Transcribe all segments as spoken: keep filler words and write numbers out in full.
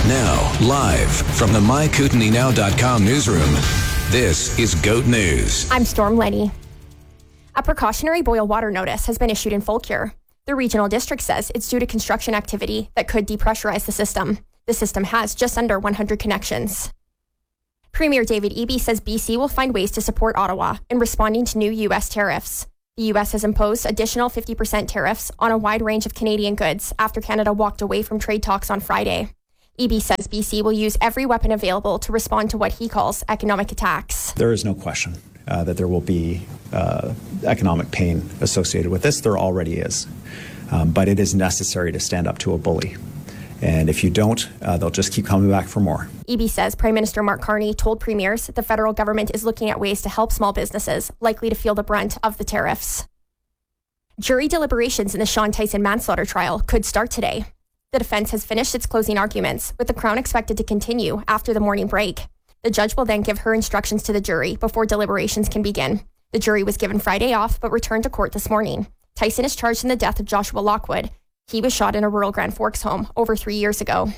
Now, live from the my kootenai now dot com newsroom, this is GOAT News. I'm Storm Lenny. A precautionary boil water notice has been issued in Fulcure. The regional district says it's due to construction activity that could depressurize the system. The system has just under one hundred connections. Premier David Eby says B C will find ways to support Ottawa in responding to new U S tariffs. The U S has imposed additional fifty percent tariffs on a wide range of Canadian goods after Canada walked away from trade talks on Friday. Eby says B C will use every weapon available to respond to what he calls economic attacks. There is no question uh, that there will be uh, economic pain associated with this. There already is. Um, but it is necessary to stand up to a bully. And if you don't, uh, they'll just keep coming back for more. Eby says Prime Minister Mark Carney told premiers that the federal government is looking at ways to help small businesses likely to feel the brunt of the tariffs. Jury deliberations in the Sean Tyson manslaughter trial could start today. The defense has finished its closing arguments, with the Crown expected to continue after the morning break. The judge will then give her instructions to the jury before deliberations can begin. The jury was given Friday off but returned to court this morning. Tyson is charged in the death of Joshua Lockwood. He was shot in a rural Grand Forks home over three years ago.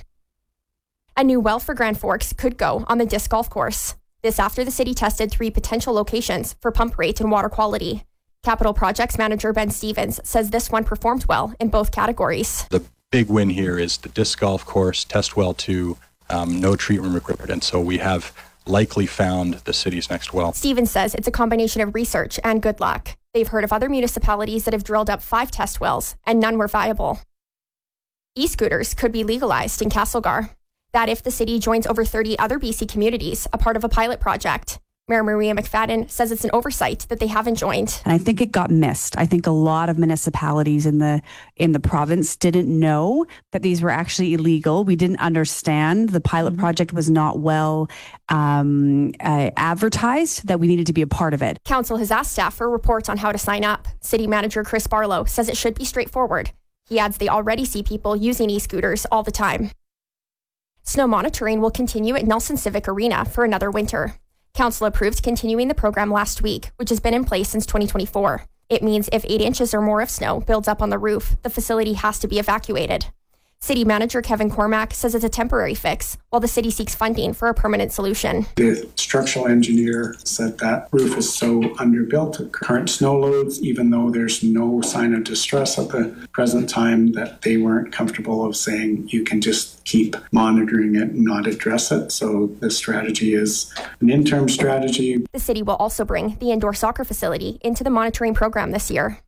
A new well for Grand Forks could go on the disc golf course. This after the city tested three potential locations for pump rate and water quality. Capital Projects Manager Ben Stevens says this one performed well in both categories. The big win here is the disc golf course, test well two, um, no treatment required. And so we have likely found the city's next well. Stevens says it's a combination of research and good luck. They've heard of other municipalities that have drilled up five test wells and none were viable. E-scooters could be legalized in Castlegar. That if the city joins over thirty other B C communities, a part of a pilot project. Mayor Maria McFadden says it's an oversight that they haven't joined. And I think it got missed. I think a lot of municipalities in the in the province didn't know that these were actually illegal. We didn't understand. The pilot mm-hmm. project was not well um, uh, advertised, that we needed to be a part of it. Council has asked staff for reports on how to sign up. City Manager Chris Barlow says it should be straightforward. He adds they already see people using e-scooters all the time. Snow monitoring will continue at Nelson Civic Arena for another winter. Council approved continuing the program last week, which has been in place since twenty twenty-four. It means if eight inches or more of snow builds up on the roof, the facility has to be evacuated. City Manager Kevin Cormack says it's a temporary fix, while the city seeks funding for a permanent solution. The structural engineer said that roof is so underbuilt at current snow loads, even though there's no sign of distress at the present time, that they weren't comfortable of saying you can just keep monitoring it and not address it. So the strategy is an interim strategy. The city will also bring the indoor soccer facility into the monitoring program this year.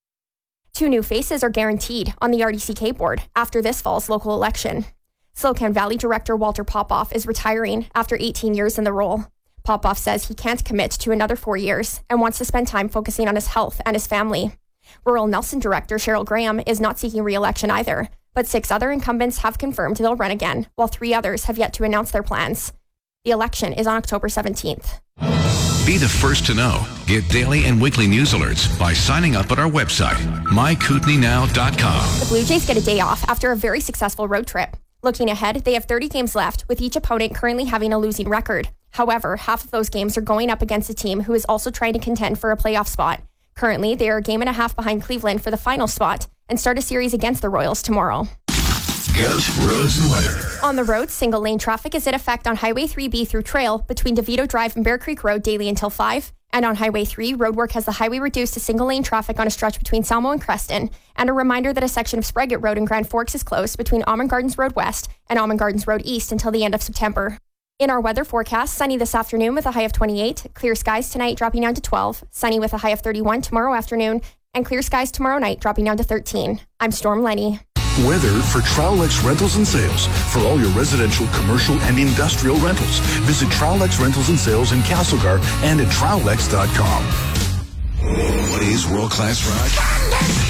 Two new faces are guaranteed on the R D C K board after this fall's local election. Slocan Valley Director Walter Popoff is retiring after eighteen years in the role. Popoff says he can't commit to another four years and wants to spend time focusing on his health and his family. Rural Nelson Director Cheryl Graham is not seeking re-election either, but six other incumbents have confirmed they'll run again, while three others have yet to announce their plans. The election is on October seventeenth. Be the first to know. Get daily and weekly news alerts by signing up at our website, my kootenai now dot com. The Blue Jays get a day off after a very successful road trip. Looking ahead, they have thirty games left, with each opponent currently having a losing record. However, half of those games are going up against a team who is also trying to contend for a playoff spot. Currently, they are a game and a half behind Cleveland for the final spot and start a series against the Royals tomorrow. GOAT Roads and Weather. On the road, single lane traffic is in effect on Highway three B through Trail between DeVito Drive and Bear Creek Road daily until five. And on Highway three, roadwork has the highway reduced to single lane traffic on a stretch between Salmo and Creston. And a reminder that a section of Spraggett Road in Grand Forks is closed between Almond Gardens Road West and Almond Gardens Road East until the end of September. In our weather forecast, sunny this afternoon with a high of twenty-eight, clear skies tonight dropping down to twelve, sunny with a high of thirty-one tomorrow afternoon, and clear skies tomorrow night dropping down to thirteen. I'm Storm Lenny. Weather for Trowlex Rentals and Sales. For all your residential, commercial, and industrial rentals, visit Trowlex Rentals and Sales in Castlegar and at trowlex dot com. What is world-class rock?